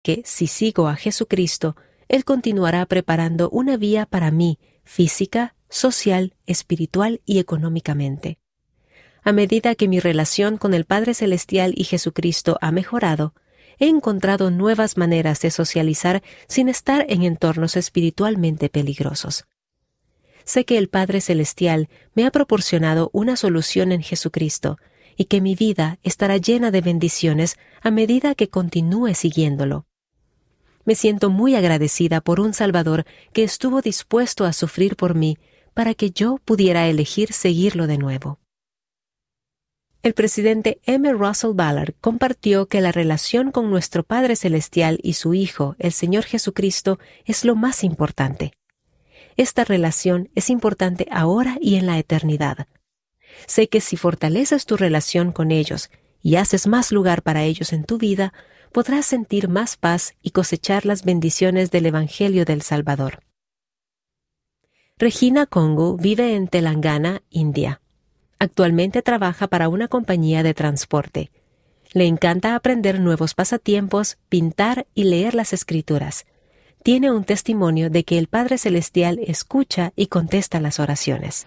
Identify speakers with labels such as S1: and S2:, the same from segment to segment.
S1: que, si sigo a Jesucristo, Él continuará preparando una vía para mí, física, social, espiritual y económicamente. A medida que mi relación con el Padre Celestial y Jesucristo ha mejorado, he encontrado nuevas maneras de socializar sin estar en entornos espiritualmente peligrosos. Sé que el Padre Celestial me ha proporcionado una solución en Jesucristo y que mi vida estará llena de bendiciones a medida que continúe siguiéndolo. Me siento muy agradecida por un Salvador que estuvo dispuesto a sufrir por mí para que yo pudiera elegir seguirlo de nuevo. El presidente M. Russell Ballard compartió que la relación con nuestro Padre Celestial y su Hijo, el Señor Jesucristo, es lo más importante. Esta relación es importante ahora y en la eternidad. Sé que si fortaleces tu relación con ellos y haces más lugar para ellos en tu vida, podrás sentir más paz y cosechar las bendiciones del Evangelio del Salvador. Regina Kongu vive en Telangana, India. Actualmente trabaja para una compañía de transporte. Le encanta aprender nuevos pasatiempos, pintar y leer las Escrituras. Tiene un testimonio de que el Padre Celestial escucha y contesta las oraciones.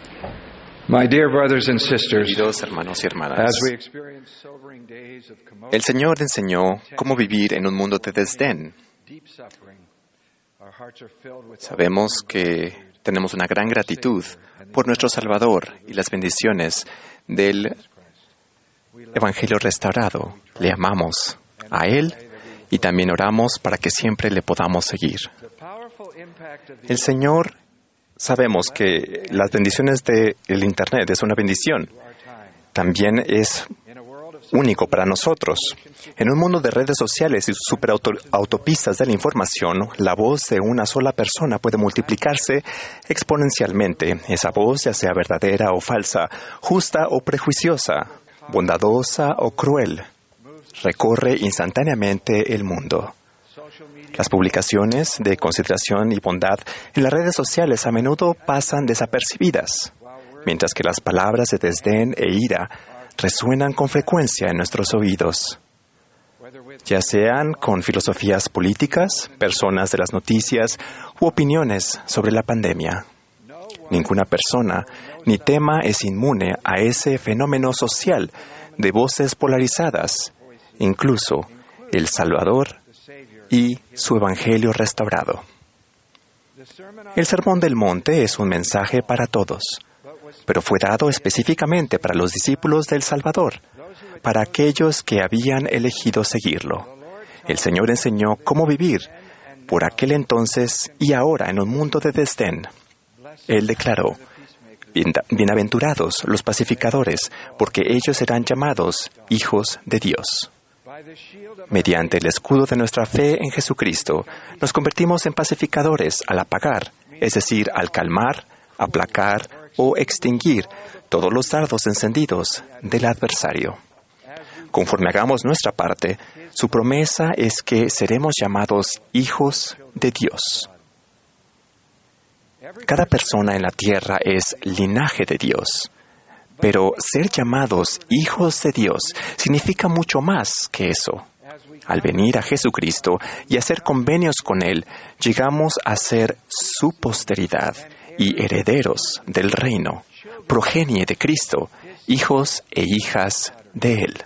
S2: My dear brothers and sisters,
S3: Queridos hermanos y hermanas,
S2: as we experience sobering days of commotion,
S3: el Señor enseñó cómo vivir en un mundo de desdén.
S2: deep suffering, our hearts are filled with
S3: Sabemos que tenemos una gran gratitud por nuestro Salvador y las bendiciones del Evangelio restaurado. Le amamos a Él y también oramos para que siempre le podamos seguir.
S2: the powerful impact of
S3: El Señor, sabemos que las bendiciones del Internet es una bendición. También es
S2: in a world of
S3: único para nosotros. En un mundo de redes sociales y superautopistas de la información, la voz de una sola persona puede multiplicarse exponencialmente. Esa voz, ya sea verdadera o falsa, justa o prejuiciosa, bondadosa o cruel, recorre instantáneamente el mundo. Las publicaciones de consideración y bondad en las redes sociales a menudo pasan desapercibidas, mientras que las palabras de desdén e ira resuenan con frecuencia en nuestros oídos, ya sean con filosofías políticas, personas de las noticias u opiniones sobre la pandemia. Ninguna persona ni tema es inmune a ese fenómeno social de voces polarizadas, incluso el Salvador y su Evangelio restaurado. El Sermón del Monte es un mensaje para todos, pero fue dado específicamente para los discípulos del Salvador, para aquellos que habían elegido seguirlo. El Señor enseñó cómo vivir por aquel entonces y ahora en un mundo de desdén. Él declaró: bienaventurados los pacificadores, porque ellos serán llamados hijos de Dios. Mediante el escudo de nuestra fe en Jesucristo, nos convertimos en pacificadores al apagar, es decir, al calmar, aplacar o extinguir todos los dardos encendidos del adversario. Conforme hagamos nuestra parte, su promesa es que seremos llamados hijos de Dios. Cada persona en la tierra es linaje de Dios. Pero ser llamados hijos de Dios significa mucho más que eso. Al venir a Jesucristo y hacer convenios con Él, llegamos a ser su posteridad y herederos del reino, progenie de Cristo, hijos e hijas de Él.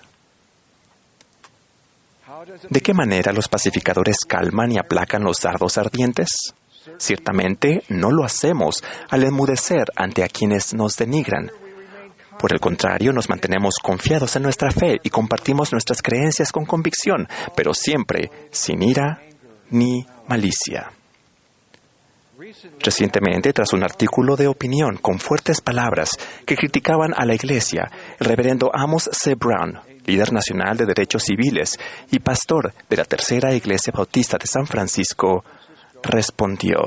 S3: ¿De qué manera los pacificadores calman y aplacan los dardos ardientes? Ciertamente no lo hacemos al enmudecer ante a quienes nos denigran. Por el contrario, nos mantenemos confiados en nuestra fe y compartimos nuestras creencias con convicción, pero siempre sin ira ni malicia. Recientemente, tras un artículo de opinión con fuertes palabras que criticaban a la Iglesia, el reverendo Amos C. Brown, líder nacional de derechos civiles y pastor de la Tercera Iglesia Bautista de San Francisco, respondió: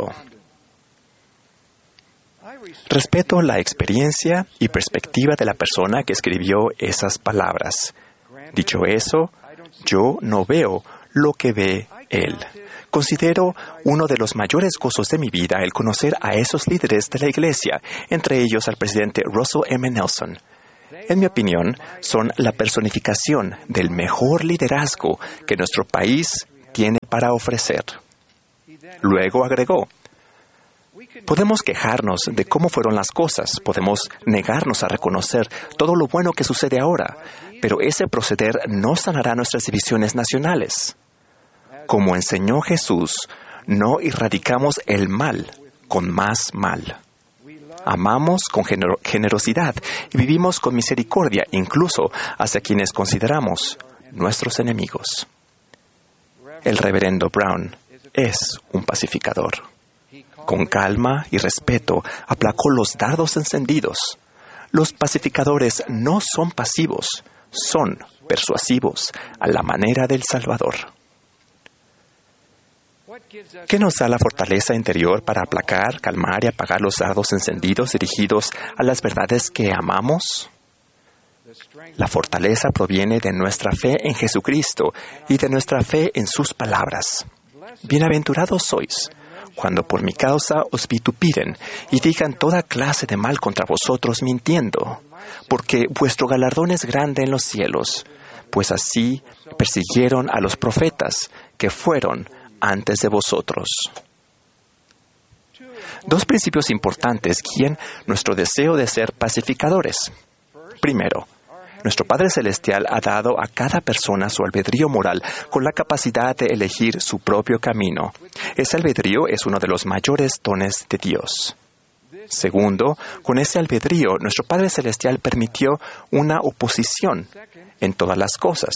S3: respeto la experiencia y perspectiva de la persona que escribió esas palabras. Dicho eso, yo no veo lo que ve él. Considero uno de los mayores gozos de mi vida el conocer a esos líderes de la Iglesia, entre ellos al presidente Russell M. Nelson. En mi opinión, son la personificación del mejor liderazgo que nuestro país tiene para ofrecer. Luego agregó, podemos quejarnos de cómo fueron las cosas, podemos negarnos a reconocer todo lo bueno que sucede ahora, pero ese proceder no sanará nuestras divisiones nacionales. Como enseñó Jesús, no erradicamos el mal con más mal. Amamos con generosidad y vivimos con misericordia, incluso hacia quienes consideramos nuestros enemigos. El reverendo Brown es un pacificador. Con calma y respeto aplacó los dardos encendidos. Los pacificadores no son pasivos, son persuasivos a la manera del Salvador. ¿Qué nos da la fortaleza interior para aplacar, calmar y apagar los dardos encendidos dirigidos a las verdades que amamos? La fortaleza proviene de nuestra fe en Jesucristo y de nuestra fe en sus palabras. Bienaventurados sois cuando por mi causa os vituperen y digan toda clase de mal contra vosotros mintiendo, porque vuestro galardón es grande en los cielos, pues así persiguieron a los profetas que fueron antes de vosotros. Dos principios importantes guían nuestro deseo de ser pacificadores. Primero, nuestro Padre Celestial ha dado a cada persona su albedrío moral con la capacidad de elegir su propio camino. Ese albedrío es uno de los mayores dones de Dios. Segundo, con ese albedrío, nuestro Padre Celestial permitió una oposición en todas las cosas.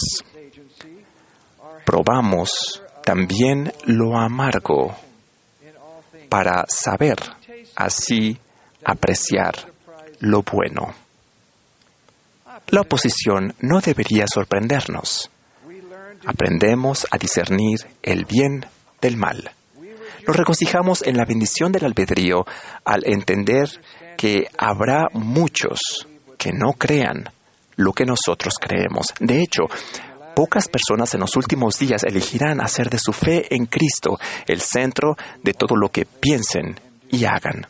S3: Probamos también lo amargo para saber así apreciar lo bueno. La oposición no debería sorprendernos. Aprendemos a discernir el bien del mal. Nos regocijamos en la bendición del albedrío al entender que habrá muchos que no crean lo que nosotros creemos. De hecho, pocas personas en los últimos días elegirán hacer de su fe en Cristo el centro de todo lo que piensen y hagan.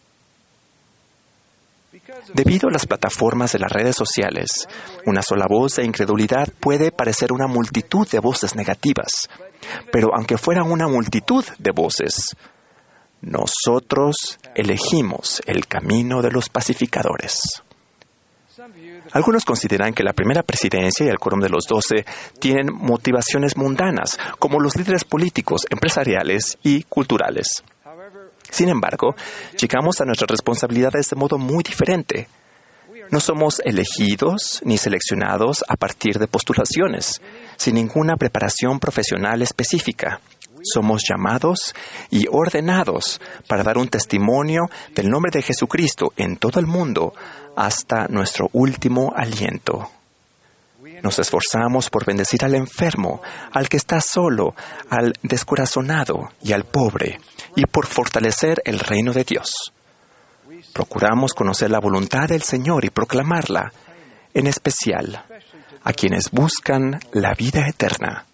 S3: Debido a las plataformas de las redes sociales, una sola voz de incredulidad puede parecer una multitud de voces negativas. Pero aunque fuera una multitud de voces, nosotros elegimos el camino de los pacificadores. Algunos consideran que la primera presidencia y el quórum de los 12 tienen motivaciones mundanas, como los líderes políticos, empresariales y culturales. Sin embargo, llegamos a nuestras responsabilidades de modo muy diferente. No somos elegidos ni seleccionados a partir de postulaciones, sin ninguna preparación profesional específica. Somos llamados y ordenados para dar un testimonio del nombre de Jesucristo en todo el mundo hasta nuestro último aliento. Nos esforzamos por bendecir al enfermo, al que está solo, al descorazonado y al pobre, y por fortalecer el reino de Dios. Procuramos conocer la voluntad del Señor y proclamarla, en especial a quienes buscan la vida eterna.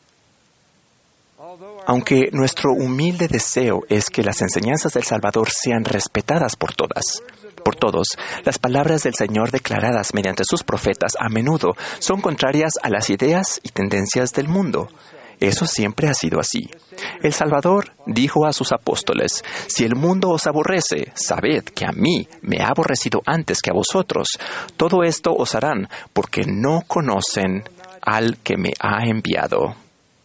S3: Aunque nuestro humilde deseo es que las enseñanzas del Salvador sean respetadas por todos, las palabras del Señor declaradas mediante sus profetas a menudo son contrarias a las ideas y tendencias del mundo. Eso siempre ha sido así. El Salvador dijo a sus apóstoles, «Si el mundo os aborrece, sabed que a mí me ha aborrecido antes que a vosotros. Todo esto os harán porque no conocen al que me ha enviado».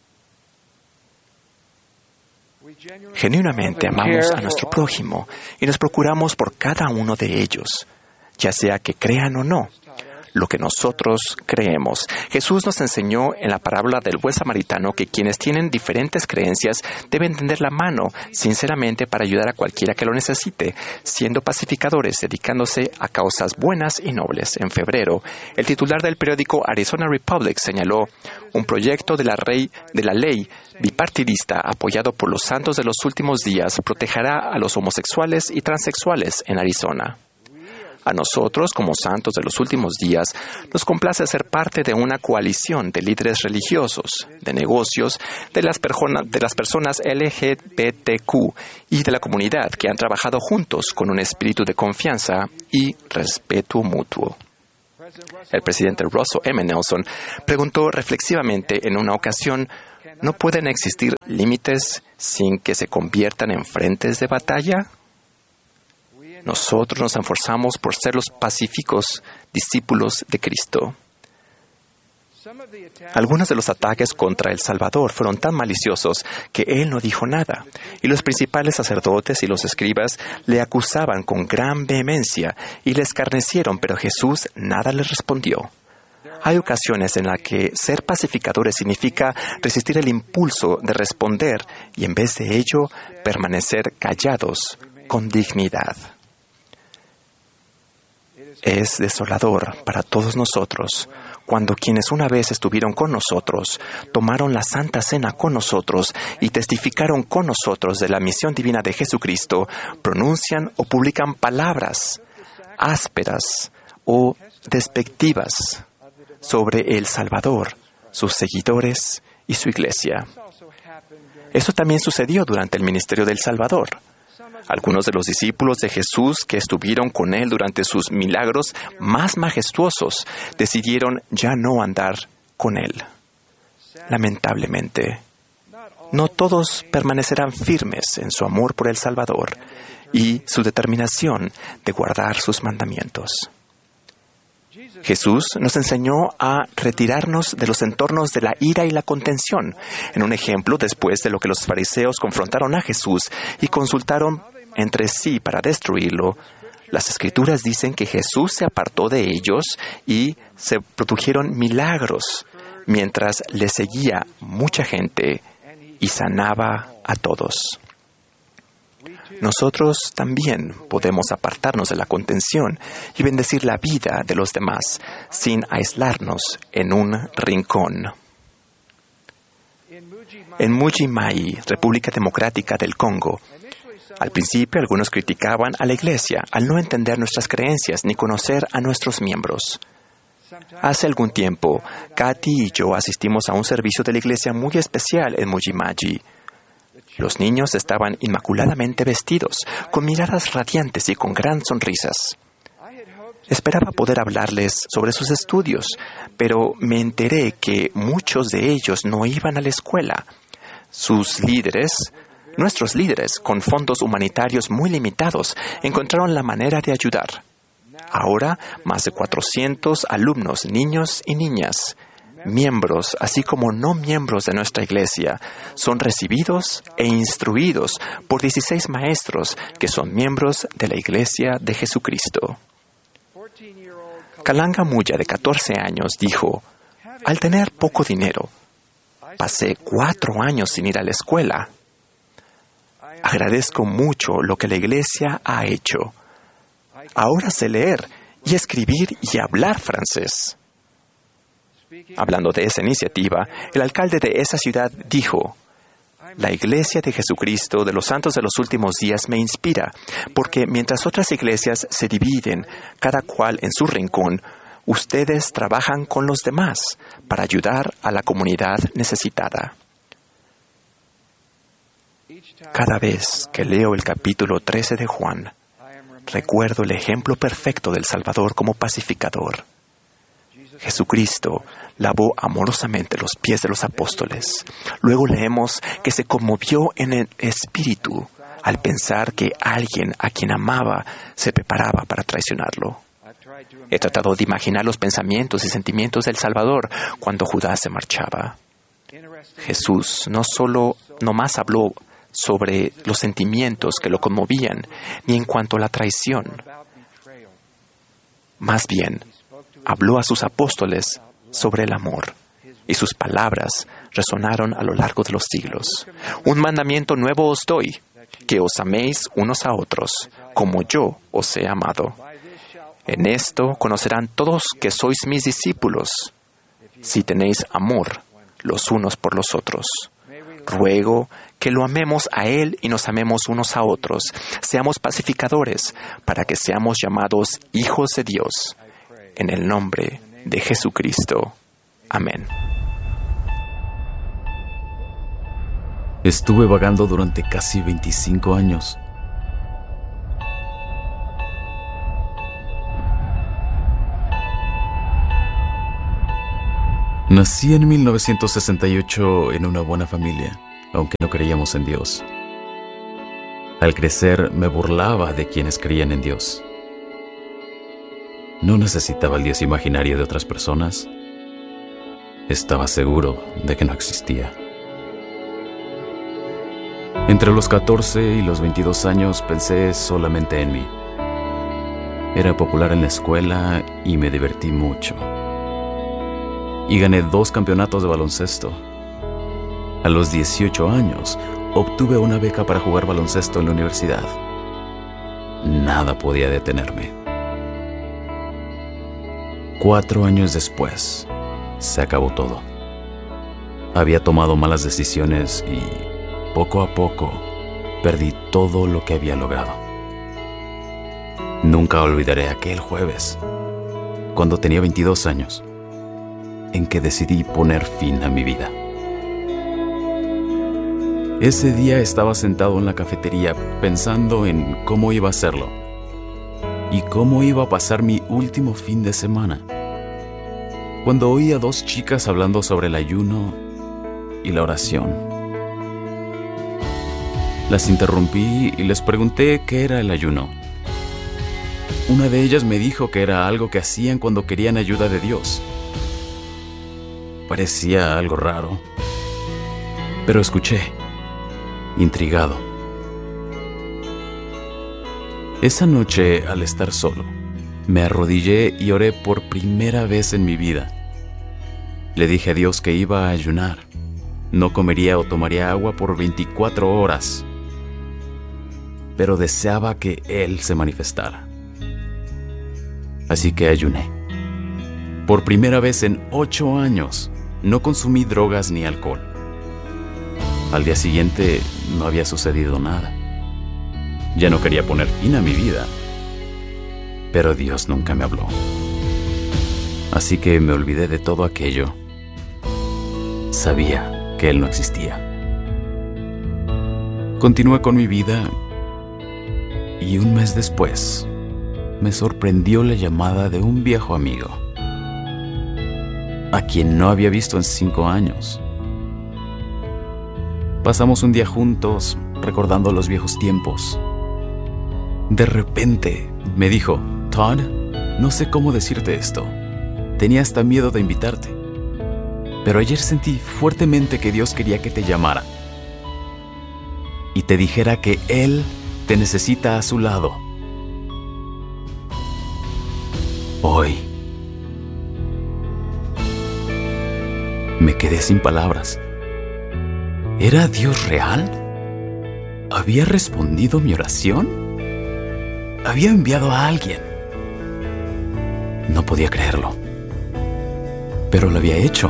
S3: Genuinamente amamos a nuestro prójimo y nos procuramos por cada uno de ellos, ya sea que crean o no lo que nosotros creemos. Jesús nos enseñó en la parábola del buen samaritano que quienes tienen diferentes creencias deben tender la mano sinceramente para ayudar a cualquiera que lo necesite, siendo pacificadores, dedicándose a causas buenas y nobles. En febrero, el titular del periódico Arizona Republic señaló: un proyecto de la ley bipartidista apoyado por los santos de los últimos días protegerá a los homosexuales y transexuales en Arizona. A nosotros, como santos de los últimos días, nos complace ser parte de una coalición de líderes religiosos, de negocios, de las personas LGBTQ y de la comunidad que han trabajado juntos con un espíritu de confianza y respeto mutuo. El presidente Russell M. Nelson preguntó reflexivamente en una ocasión ¿No pueden existir límites sin que se conviertan en frentes de batalla? Nosotros nos esforzamos por ser los pacíficos discípulos de Cristo. Algunos de los ataques contra el Salvador fueron tan maliciosos que Él no dijo nada, y los principales sacerdotes y los escribas le acusaban con gran vehemencia y le escarnecieron, pero Jesús nada les respondió. Hay ocasiones en las que ser pacificadores significa resistir el impulso de responder y en vez de ello permanecer callados con dignidad. Es desolador para todos nosotros cuando quienes una vez estuvieron con nosotros, tomaron la Santa Cena con nosotros y testificaron con nosotros de la misión divina de Jesucristo, pronuncian o publican palabras ásperas o despectivas sobre el Salvador, sus seguidores y su iglesia. Eso también sucedió durante el ministerio del Salvador. Algunos de los discípulos de Jesús que estuvieron con Él durante sus milagros más majestuosos decidieron ya no andar con Él. Lamentablemente, no todos permanecerán firmes en su amor por el Salvador y su determinación de guardar sus mandamientos. Jesús nos enseñó a retirarnos de los entornos de la ira y la contención. En un ejemplo, después de lo que los fariseos confrontaron a Jesús y consultaron entre sí para destruirlo, las Escrituras dicen que Jesús se apartó de ellos y se produjeron milagros mientras le seguía mucha gente y sanaba a todos. Nosotros también podemos apartarnos de la contención y bendecir la vida de los demás sin aislarnos en un rincón. En Mbuji Mayi, República Democrática del Congo, al principio algunos criticaban a la Iglesia al no entender nuestras creencias ni conocer a nuestros miembros. Hace algún tiempo, Katy y yo asistimos a un servicio de la Iglesia muy especial en Mbuji Mayi. Los niños estaban inmaculadamente vestidos, con miradas radiantes y con gran sonrisas. Esperaba poder hablarles sobre sus estudios, pero me enteré que muchos de ellos no iban a la escuela. Nuestros líderes, con fondos humanitarios muy limitados, encontraron la manera de ayudar. Ahora, más de 400 alumnos, niños y niñas, miembros, así como no miembros de nuestra iglesia, son recibidos e instruidos por 16 maestros que son miembros de la Iglesia de Jesucristo. Kalanga Muya, de 14 años, dijo: al tener poco dinero, pasé 4 años sin ir a la escuela. Agradezco mucho lo que la iglesia ha hecho. Ahora sé leer y escribir y hablar francés. Hablando de esa iniciativa, el alcalde de esa ciudad dijo: la Iglesia de Jesucristo de los Santos de los Últimos Días me inspira, porque mientras otras iglesias se dividen, cada cual en su rincón, ustedes trabajan con los demás para ayudar a la comunidad necesitada. Cada vez que leo el capítulo 13 de Juan, recuerdo el ejemplo perfecto del Salvador como pacificador. Jesucristo lavó amorosamente los pies de los apóstoles. Luego leemos que se conmovió en el espíritu al pensar que alguien a quien amaba se preparaba para traicionarlo. He tratado de imaginar los pensamientos y sentimientos del Salvador cuando Judas se marchaba. Jesús no más habló sobre los sentimientos que lo conmovían, ni en cuanto a la traición. Más bien, habló a sus apóstoles sobre el amor, y sus palabras resonaron a lo largo de los siglos. Un mandamiento nuevo os doy, que os améis unos a otros, como yo os he amado. En esto conocerán todos que sois mis discípulos, si tenéis amor los unos por los otros. Ruego que lo amemos a Él y nos amemos unos a otros. Seamos pacificadores para que seamos llamados hijos de Dios. En el nombre de Jesucristo. Amén.
S4: Estuve vagando durante casi 25 años. Nací en 1968 en una buena familia, aunque no creíamos en Dios. Al crecer me burlaba de quienes creían en Dios. No necesitaba el Dios imaginario de otras personas. Estaba seguro de que no existía. Entre los 14 y los 22 años pensé solamente en mí. Era popular en la escuela y me divertí mucho. Y gané 2 campeonatos de baloncesto. A los 18 años obtuve una beca para jugar baloncesto en la universidad. Nada podía detenerme. 4 años después, se acabó todo. Había tomado malas decisiones y, poco a poco, perdí todo lo que había logrado. Nunca olvidaré aquel jueves, cuando tenía 22 años, en que decidí poner fin a mi vida. Ese día estaba sentado en la cafetería pensando en cómo iba a hacerlo y cómo iba a pasar mi último fin de semana, cuando oí a 2 chicas hablando sobre el ayuno y la oración. Las interrumpí y les pregunté qué era el ayuno. Una de ellas me dijo que era algo que hacían cuando querían ayuda de Dios. Parecía algo raro, pero escuché, intrigado. Esa noche, al estar solo, me arrodillé y oré por primera vez en mi vida. Le dije a Dios que iba a ayunar. No comería o tomaría agua por 24 horas, pero deseaba que Él se manifestara. Así que ayuné. Por primera vez en 8 años, no consumí drogas ni alcohol. Al día siguiente no había sucedido nada. Ya no quería poner fin a mi vida, pero Dios nunca me habló. Así que me olvidé de todo aquello. Sabía que Él no existía. Continué con mi vida y un mes después me sorprendió la llamada de un viejo amigo, a quien no había visto en 5 años. Pasamos un día juntos recordando los viejos tiempos. De repente me dijo: Todd, no sé cómo decirte esto. Tenía hasta miedo de invitarte, pero ayer sentí fuertemente que Dios quería que te llamara y te dijera que Él te necesita a su lado. Hoy. Me quedé sin palabras. ¿Era Dios real? ¿Había respondido mi oración? ¿Había enviado a alguien? No podía creerlo, pero lo había hecho.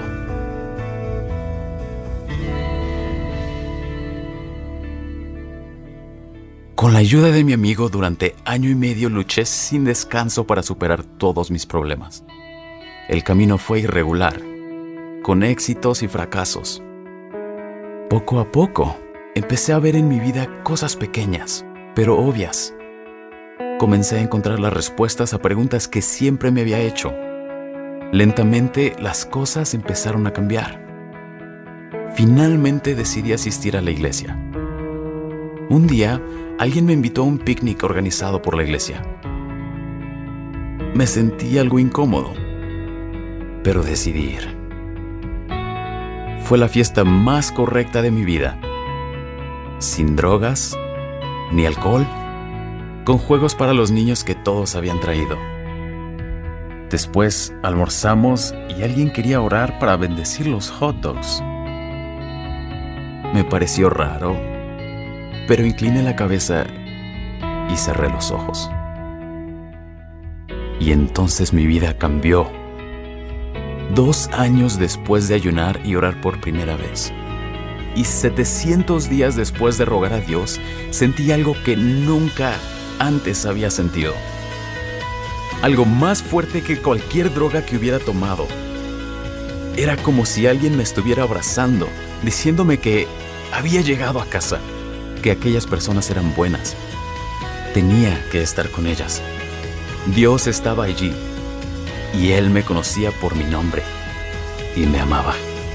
S4: Con la ayuda de mi amigo, durante 1 año y medio luché sin descanso para superar todos mis problemas. El camino fue irregular, con éxitos y fracasos. Poco a poco, empecé a ver en mi vida cosas pequeñas, pero obvias. Comencé a encontrar las respuestas a preguntas que siempre me había hecho. Lentamente, las cosas empezaron a cambiar. Finalmente decidí asistir a la iglesia. Un día, alguien me invitó a un picnic organizado por la iglesia. Me sentí algo incómodo, pero decidí ir. Fue la fiesta más correcta de mi vida. Sin drogas, ni alcohol, con juegos para los niños que todos habían traído. Después almorzamos y alguien quería orar para bendecir los hot dogs. Me pareció raro, pero incliné la cabeza y cerré los ojos. Y entonces mi vida cambió. 2 años después de ayunar y orar por primera vez, y 700 días después de rogar a Dios, sentí algo que nunca antes había sentido. Algo más fuerte que cualquier droga que hubiera tomado. Era como si alguien me estuviera abrazando, diciéndome que había llegado a casa, que aquellas personas eran buenas. Tenía que estar con ellas. Dios estaba allí y Él me conocía por mi nombre. y me amaba.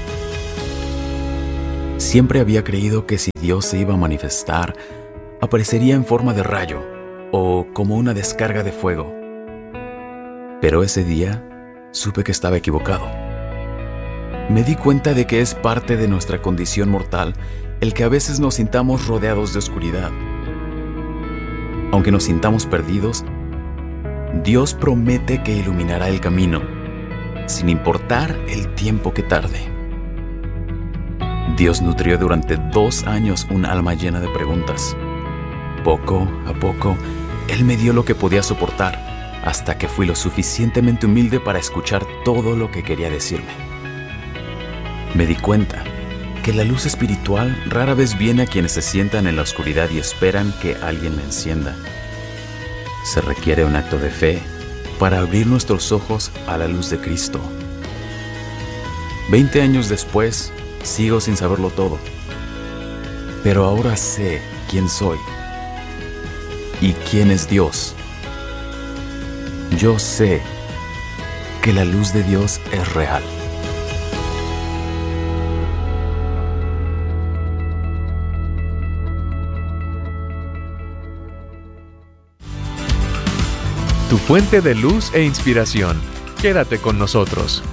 S4: Siempre había creído que si Dios se iba a manifestar, aparecería en forma de rayo o como una descarga de fuego. Pero ese día supe que estaba equivocado. Me di cuenta de que es parte de nuestra condición mortal el que a veces nos sintamos rodeados de oscuridad. Aunque nos sintamos perdidos, Dios promete que iluminará el camino, sin importar el tiempo que tarde. Dios nutrió durante 2 años un alma llena de preguntas. Poco a poco, Él me dio lo que podía soportar, hasta que fui lo suficientemente humilde para escuchar todo lo que quería decirme. Me di cuenta que la luz espiritual rara vez viene a quienes se sientan en la oscuridad y esperan que alguien la encienda. Se requiere un acto de fe para abrir nuestros ojos a la luz de Cristo. 20 años después, sigo sin saberlo todo, pero ahora sé quién soy y quién es Dios. Yo sé que la luz de Dios es real.
S5: Tu fuente de luz e inspiración. Quédate con nosotros.